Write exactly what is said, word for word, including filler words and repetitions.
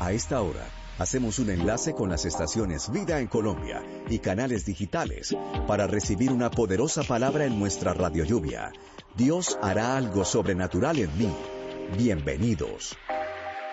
A esta hora, hacemos un enlace con las estaciones Vida en Colombia y canales digitales para recibir una poderosa palabra en nuestra Radio Lluvia. Dios hará algo sobrenatural en mí. Bienvenidos.